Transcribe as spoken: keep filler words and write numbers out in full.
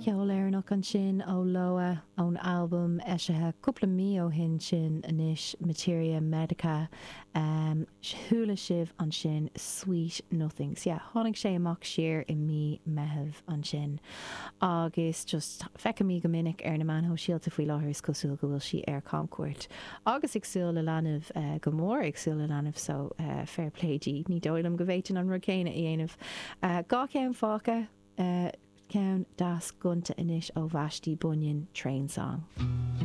ceolléirnach an sin ó Loa ón album eisithe cúpla mí ó hin sin inis Materia Medica um, thula sibh an sin Sweet Nothings. Yeah, tháinig sé amach siar i mí meitheamh an sin. Agus just fecha mí go minic ar na man ho síalta faoi láthir cosúil go bhfuil si ar concuirt. Agus ag súil le leanamh uh, go mór ag súil le leanamh so uh, fair play dí. Ní dóilm go bhéitin an rocéine i dhéanamh. Uh, Gá ceann fáca uh, ceann das gunta inis ó Vashti Bunyan Train Song.